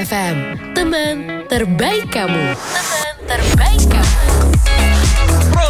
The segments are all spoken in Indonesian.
FM, teman terbaik kamu. Teman terbaik kamu. Pro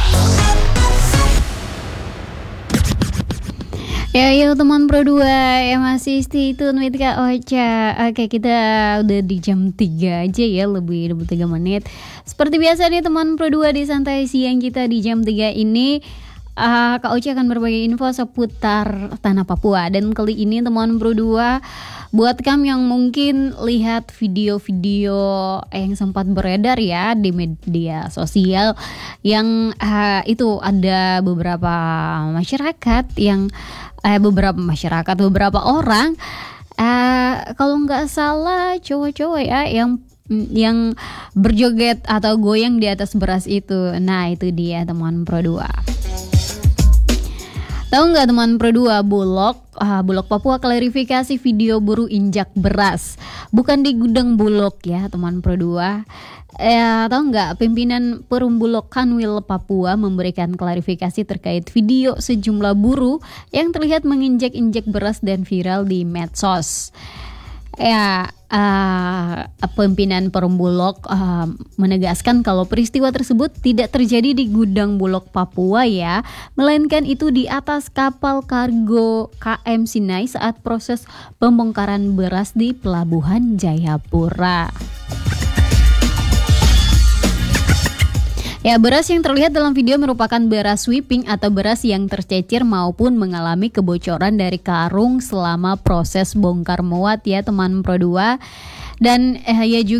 2. Yuk teman Pro 2 yang masih stay tune with Kak Ocha. Oke, kita udah di jam 3 aja ya, lebih 23 menit. Seperti biasa nih teman Pro 2, di santai siang kita di jam 3 ini Kak Ocha akan berbagi info seputar tanah Papua. Dan kali ini teman Pro 2, buat kamu yang mungkin lihat video-video yang sempat beredar ya di media sosial, yang itu ada beberapa masyarakat yang beberapa orang, kalau nggak salah cowok-cowok ya, yang berjoget atau goyang di atas beras itu. Nah itu dia teman Pro 2. Tahu nggak teman Pro 2, Bulog Papua klarifikasi video buruh injak beras. Bukan di gudang Bulog ya teman Pro 2. Tahu nggak, pimpinan Perum Bulog Kanwil Papua memberikan klarifikasi terkait video sejumlah buruh yang terlihat menginjak-injak beras dan viral di medsos. Pimpinan Perum Bulog menegaskan kalau peristiwa tersebut tidak terjadi di gudang Bulog Papua ya, melainkan itu di atas kapal kargo KM Sinai saat proses pembongkaran beras di Pelabuhan Jayapura. Ya, beras yang terlihat dalam video merupakan beras sweeping atau beras yang tercecer maupun mengalami kebocoran dari karung selama proses bongkar muat ya teman Pro 2. Dan juga